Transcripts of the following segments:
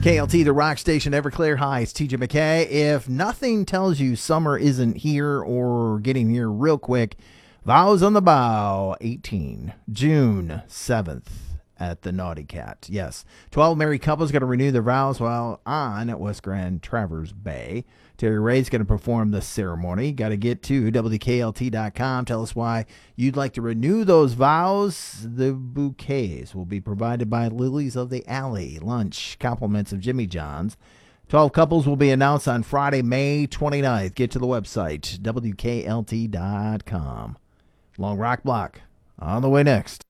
KLT, the rock station, Everclear. Hi, it's TJ McKay. If nothing tells you summer isn't here or getting here real quick, Vows on the Bow, 18, June 7th at the Naughty Cat. Yes, 12 married couples going to renew their vows while on at West Grand Traverse Bay. Terry Ray's going to perform the ceremony. Got to get to WKLT.com. Tell us why you'd like to renew those vows. The bouquets will be provided by Lilies of the Alley. Lunch, compliments of Jimmy John's. 12 couples will be announced on Friday, May 29th. Get to the website, WKLT.com. Long Rock Block on the way next.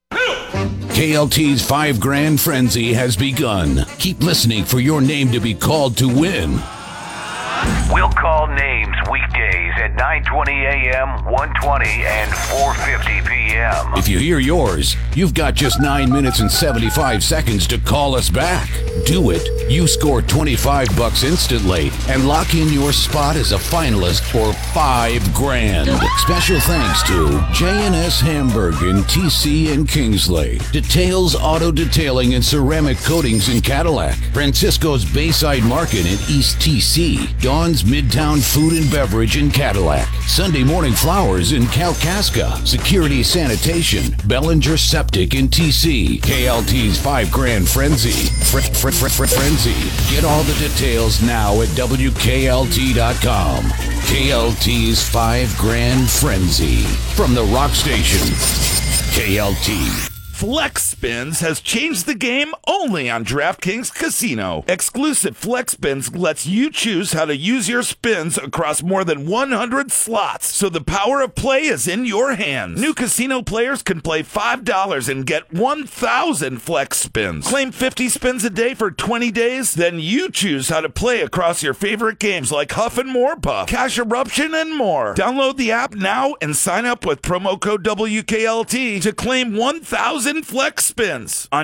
KLT's 5 Grand Frenzy has begun. Keep listening for your name to be called to win. We'll call names weekdays at 9:20 a.m., 1:20, and 4:50 p.m. If you hear yours, you've got just 9 minutes and 75 seconds to call us back. Do it. You score $25 instantly and lock in your spot as a finalist for 5 grand. Special thanks to J&S Hamburg in TC and Kingsley, Details Auto Detailing and Ceramic Coatings in Cadillac, Francisco's Bayside Market in East TC, Dawn's Midtown Food and Beverage in Cadillac, Sunday Morning Flowers in Kalkaska, Security Sanitation, Bellinger Septic in TC, KLT's 5 Grand Frenzy. Frenzy. Get all the details now at WKLT.com. KLT's 5 Grand Frenzy. From the rock station, KLT. Flex Spins has changed the game only on DraftKings Casino. Exclusive Flex Spins lets you choose how to use your spins across more than 100 slots, so the power of play is in your hands. New casino players can play $5 and get 1,000 Flex Spins. Claim 50 spins a day for 20 days, then you choose how to play across your favorite games like Huff and More Puff, Cash Eruption, and more. Download the app now and sign up with promo code WKLT to claim 1,000 Flex Spins on